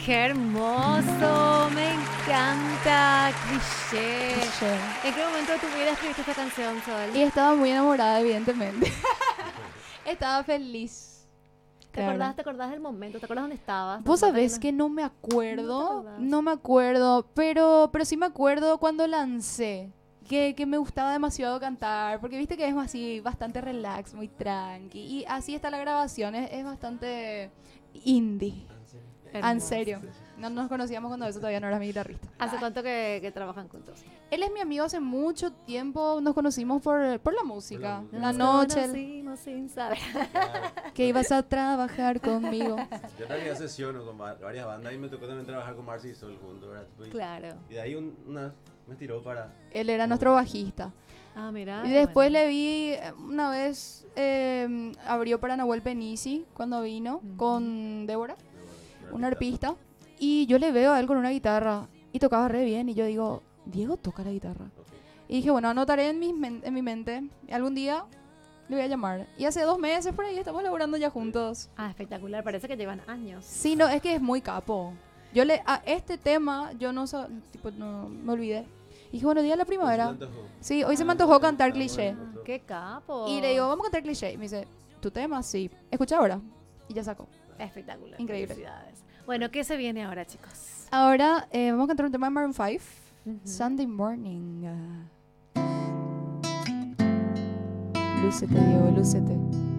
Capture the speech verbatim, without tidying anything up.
¡Qué hermoso! Me encanta. Cliché. Cliché. ¿En qué momento de tu vida escribiste esta canción, Sol? Y estaba muy enamorada, evidentemente. Estaba feliz. ¿Te claro. acordás, ¿Te acordás del momento? ¿Te acordás dónde estabas? Vos ¿Hace cuánto sabés no- que no me ¿No te acuerdo, acordás? no me acuerdo, pero, pero sí me acuerdo cuando lancé, que, que me gustaba demasiado cantar, porque viste que es así, bastante relax, muy tranqui, y así está la grabación, es, es bastante indie, en Hermoso. serio. No nos conocíamos cuando eso todavía no era mi guitarrista. ¿Hace cuánto que, que trabajan juntos? Él es mi amigo hace mucho tiempo, nos conocimos por, por la música, Por la la noche, el- Conocimos sin saber. Claro. que ibas a trabajar conmigo. Yo en realidad sesiono con va- varias bandas y me tocó también trabajar con Marcy y Sol juntos, ¿verdad? Tipo, y- Claro. Y de ahí un- una me tiró para... Él era nuestro bajista. Ah, mira. Y después bueno. le vi eh, una vez, eh, abrió para Nahuel Penisi cuando vino Ujú. con Débora, Una una arpista. Y yo le veo a él con una guitarra y tocaba re bien. Y yo digo, Diego toca la guitarra. Ok. Y dije, bueno, anotaré en mi, men- en mi mente. Algún día le voy a llamar. Y hace dos meses por ahí estamos laburando ya juntos. Ah, espectacular. Parece que llevan años. Sí, no, es que es muy capo. Yo le, a este tema, yo no, sa- tipo, no me olvidé. Y dije, bueno, día de la primavera. Pues, ¿se te antojó? Sí, hoy se me antojó cantar Ah, cliché. bueno. Ah, ¡Qué capo! Y le digo, vamos a cantar cliché. Y me dice, ¿tu tema? Sí. Escucha ahora. Y ya sacó. Espectacular. Increíble. Felicidades. Bueno, ¿qué se viene ahora, chicos? Ahora eh, vamos a cantar un tema de Maroon five. Ujú. Sunday Morning. Ah. Lúcete, Diego, lúcete.